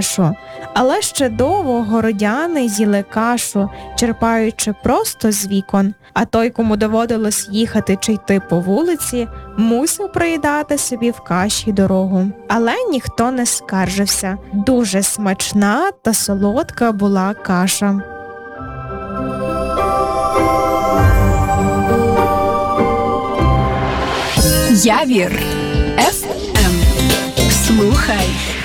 кашу. Але ще довго городяни їли кашу, черпаючи просто з вікон. А той, кому доводилось їхати чи йти по вулиці, мусив проїдати собі в каші дорогу. Але ніхто не скаржився. Дуже смачна та солодка була каша. Явір ФМ. Слухай